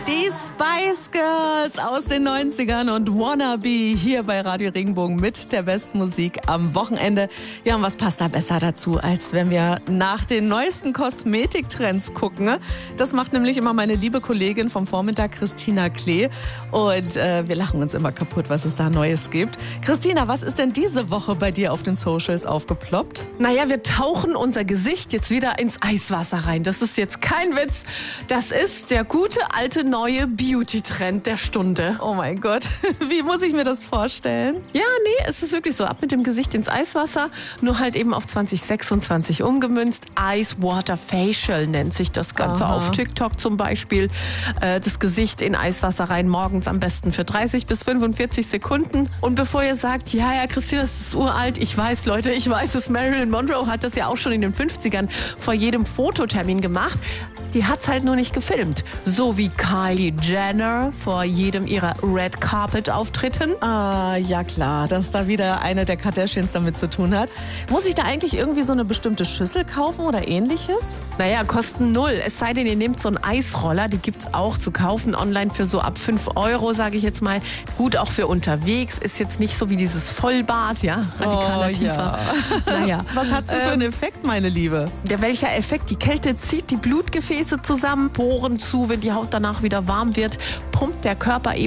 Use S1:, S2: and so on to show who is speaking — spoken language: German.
S1: Die Spice Girls aus den 90ern und Wannabe hier bei Radio Regenbogen mit der besten Musik am Wochenende. Ja, und was passt da besser dazu, als wenn wir nach den neuesten Kosmetiktrends gucken? Das macht nämlich immer meine liebe Kollegin vom Vormittag, Christina Klee. Und wir lachen uns immer kaputt, was es da Neues gibt. Christina, was ist denn diese Woche bei dir auf den Socials aufgeploppt?
S2: Naja, wir tauchen unser Gesicht jetzt wieder ins Eiswasser rein. Das ist jetzt kein Witz. Das ist der gute alte neue Beauty-Trend der Stunde.
S1: Oh mein Gott, wie muss ich mir das vorstellen?
S2: Ja, nee, es ist wirklich so. Ab mit dem Gesicht ins Eiswasser, nur halt eben auf 2026 umgemünzt. Ice Water Facial nennt sich das Ganze.
S1: Aha.
S2: Auf TikTok zum Beispiel. Das Gesicht in Eiswasser rein, morgens am besten für 30 bis 45 Sekunden. Und bevor ihr sagt, ja, Christina, das ist uralt. Ich weiß, Leute, ich weiß es. Marilyn Monroe hat das ja auch schon in den 50ern vor jedem Fototermin gemacht. Die hat's halt nur nicht gefilmt. So wie Kylie Jenner vor jedem ihrer Red Carpet Auftritten.
S1: Ah, ja klar, dass da wieder eine der Kardashians damit zu tun hat. Muss ich da eigentlich irgendwie so eine bestimmte Schüssel kaufen oder ähnliches?
S2: Naja, kosten 0. Es sei denn, ihr nehmt so einen Eisroller, die gibt's auch zu kaufen online für so ab 5 €, sage ich jetzt mal. Gut, auch für unterwegs. Ist jetzt nicht so wie dieses Vollbad, ja, radikaler tiefer.
S1: Ja.
S2: Naja.
S1: Was hat's denn für einen Effekt, meine Liebe?
S2: Ja, welcher Effekt? Die Kälte zieht die Blutgefäße zusammen, Poren zu, wenn die Haut danach wieder warm wird, pumpt der Körper eben